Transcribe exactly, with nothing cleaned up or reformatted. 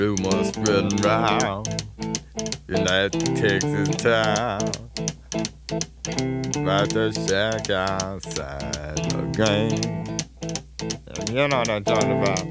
Rumors spreading round United Texas town about the shack outside the game. You know what I'm talking about.